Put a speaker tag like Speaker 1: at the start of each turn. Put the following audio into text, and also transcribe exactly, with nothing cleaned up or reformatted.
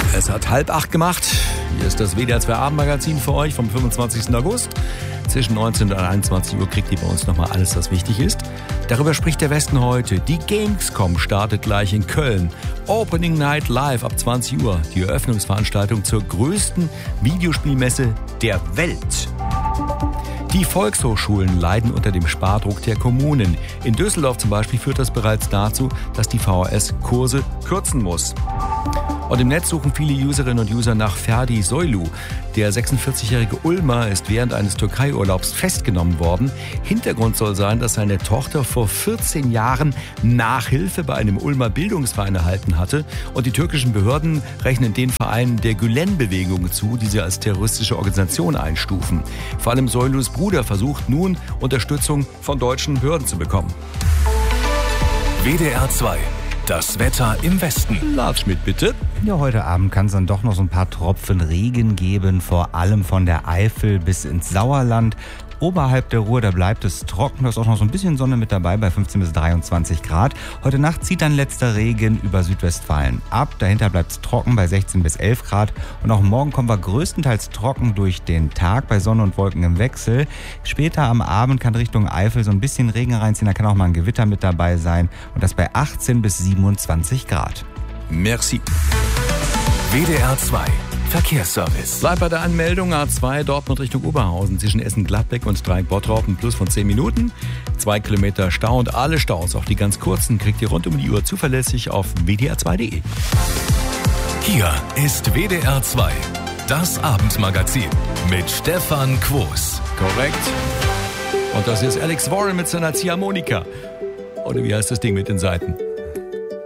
Speaker 1: Es hat halb acht gemacht. Hier ist das W D R zwei Abendmagazin für euch vom fünfundzwanzigsten August. Zwischen neunzehn und einundzwanzig Uhr kriegt ihr bei uns nochmal alles, was wichtig ist. Darüber spricht der Westen heute. Die Gamescom startet gleich in Köln. Opening Night Live ab zwanzig Uhr. Die Eröffnungsveranstaltung zur größten Videospielmesse der Welt. Die Volkshochschulen leiden unter dem Spardruck der Kommunen. In Düsseldorf zum Beispiel führt das bereits dazu, dass die V H S Kurse kürzen muss. Und im Netz suchen viele Userinnen und User nach Ferdi Soylu. Der sechsundvierzigjährige Ulmer ist während eines Türkei-Urlaubs festgenommen worden. Hintergrund soll sein, dass seine Tochter vor vierzehn Jahren Nachhilfe bei einem Ulmer Bildungsverein erhalten hatte. Und die türkischen Behörden rechnen den Verein der Gülen-Bewegung zu, die sie als terroristische Organisation einstufen. Vor allem Soylus Bruder versucht nun, Unterstützung von deutschen Behörden zu bekommen.
Speaker 2: W D R zwei. Das Wetter im Westen.
Speaker 1: Lars Schmidt, bitte.
Speaker 3: Ja, heute Abend kann es dann doch noch so ein paar Tropfen Regen geben, vor allem von der Eifel bis ins Sauerland. Oberhalb der Ruhr, da bleibt es trocken, da ist auch noch so ein bisschen Sonne mit dabei bei fünfzehn bis dreiundzwanzig Grad. Heute Nacht zieht dann letzter Regen über Südwestfalen ab, dahinter bleibt es trocken bei sechzehn bis elf Grad. Und auch morgen kommen wir größtenteils trocken durch den Tag bei Sonne und Wolken im Wechsel. Später am Abend kann Richtung Eifel so ein bisschen Regen reinziehen, da kann auch mal ein Gewitter mit dabei sein und das bei achtzehn bis siebenundzwanzig Grad.
Speaker 1: Merci.
Speaker 2: W D R zwei. Verkehrsservice.
Speaker 1: Bleibt bei der Anmeldung A zwei Dortmund Richtung Oberhausen zwischen Essen-Gladbeck und Dreieck-Bottrop ein Plus von zehn Minuten. Zwei Kilometer Stau und alle Staus, auch die ganz kurzen, kriegt ihr rund um die Uhr zuverlässig auf w d r zwei punkt d e.
Speaker 2: Hier ist W D R zwei, das Abendmagazin mit Stefan Quos.
Speaker 1: Korrekt. Und das ist Alex Warren mit seiner Ziehharmonika. Oder wie heißt das Ding mit den Seiten?